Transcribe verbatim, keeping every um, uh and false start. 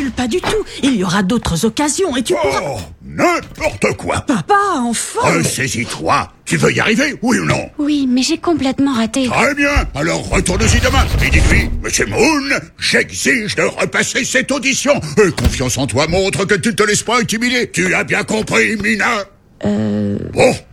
mal, pas du tout. Il y aura d'autres occasions et tu pourras... Oh, n'importe quoi. Papa, enfin. Ressaisis-toi. Tu veux y arriver, oui ou non? Oui, mais j'ai complètement raté. Très bien. Alors retourne-y demain. Et dites-lui, Monsieur Moon, j'exige de repasser cette audition. Et confiance en toi montre que tu ne te laisses pas intimider. Tu as bien compris, Mina? Euh... Bon,